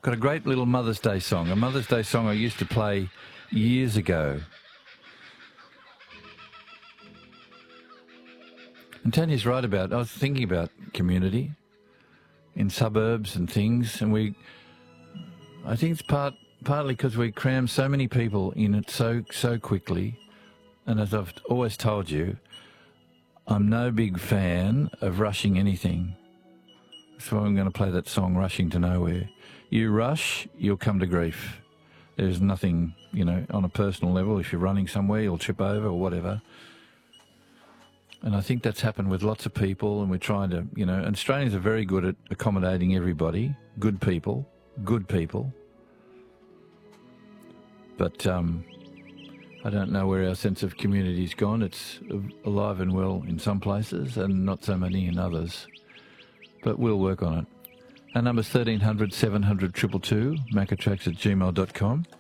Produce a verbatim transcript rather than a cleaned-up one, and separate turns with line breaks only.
Got a great little Mother's Day song, a Mother's Day song I used to play years ago. And Tanya's right about, I was thinking about community in suburbs and things, and we, I think it's part partly because we cram so many people in it so so quickly, and as I've always told you, I'm no big fan of rushing anything. So I'm going to play that song, Rushing to Nowhere. You rush, you'll come to grief. There's nothing, you know, on a personal level. If you're running somewhere, you'll trip over or whatever. And I think that's happened with lots of people, and we're trying to, you know, and Australians are very good at accommodating everybody, good people, good people. But um, I don't know where our sense of community's gone. It's alive and well in some places and not so many in others. But we'll work on it. Our number's thirteen hundred, seven hundred, two two two, macatracks at gmail dot com.